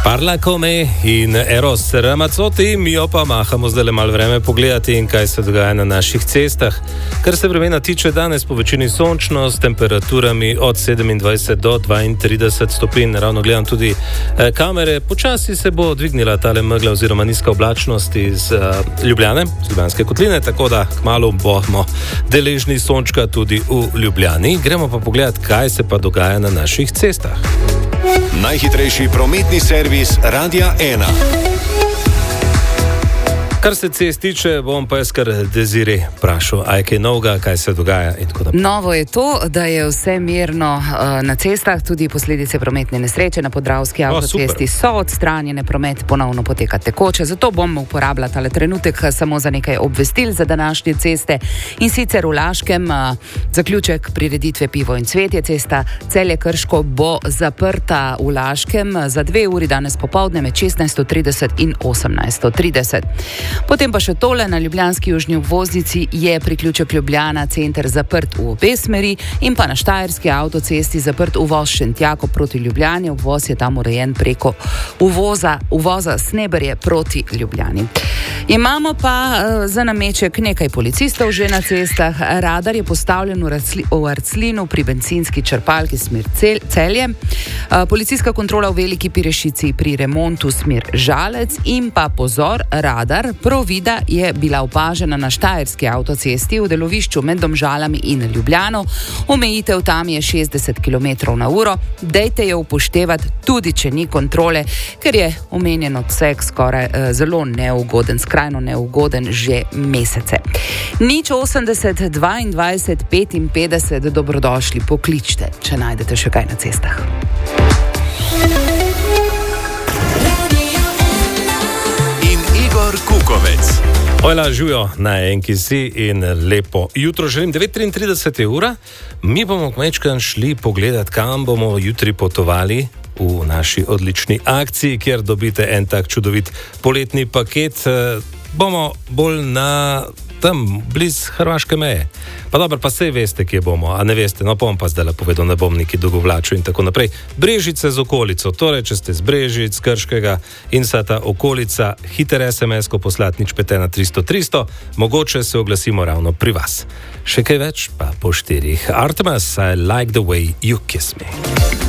Parla come in Eros Ramazzotti, mi jo pa mahamo zdaj le malo vreme pogledati in kaj se dogaja na naših cestah. Kar se vremena tiče, danes po večini sončno s temperaturami od 27 do 32 stopinj. Ravno gledam tudi kamere. Počasi se bo dvignila tale megla oziroma nizka oblačnost iz Ljubljane, z Ljubljanske kotline, tako da kmalu bomo deležni sončka tudi v Ljubljani. Gremo pa pogledati, kaj se pa dogaja na naših cestah. Najhitrejši prometni servis Radia 1. Kar se cest tiče, bom pa jaz kar Desiree vprašal, a je kaj novega, kaj se dogaja in tako naprej. Novo je to, da je vse mirno na cestah, tudi posledice prometne nesreče na Podravski avtocesti so odstranjene, promet ponovno poteka tekoče, zato bom uporabljala tale trenutek samo za nekaj obvestil za današnje ceste. In sicer v Laškem zaključek prireditve Pivo in cvetje, cesta Celje-Krško bo zaprta v Laškem za 2 uri danes popoldne med 16:30 in 18:30. Potem pa še tole, na ljubljanski južni obvoznici je priključek Ljubljana center zaprt v obe smeri in pa na Štajerski avtocesti zaprt uvoz Šentjakov proti Ljubljani, uvoz je tam urejen preko uvoza Sneberje proti Ljubljani. Imamo pa za nameček nekaj policistov že na cestah. Radar je postavljen v Arclinu pri bencinski črpalki smer Celje. Policijska kontrola v Veliki Pirešici pri remontu smer Žalec in pa pozor, radar Provida je bila opažena na Štajerski avtocesti v delovišču med Domžalami in Ljubljano. Omejitev tam je 60 km/h. Dejte jo upoštevati, tudi če ni kontrole, ker je omenjen odsek skoraj zelo neugoden, skrajno neugoden že mesece. 080 22 55, dobrodošli, pokličte, če najdete še kaj na cestah. Kukovec. Ojla, živijo na enki si in lepo jutro želim. 9:33 je ura, mi bomo kmečkan šli pogledat, kam bomo jutri potovali v naši odlični akciji, kjer dobite en tak čudovit poletni paket. Bomo bolj na tam, bliz hrvaške meje. Pa dobro, pa sej veste, kje bomo, a ne veste, no bom pa zdaj le povedal, ne bom neki dolgovlačil in tako naprej. Brežice z okolico, torej, če ste z Brežic, Krškega in vsa ta okolica, hiter SMS-ko poslati 05 na 300 300, mogoče se oglasimo ravno pri vas. Še kaj več pa po 4. Artemis, I like the way you kiss me.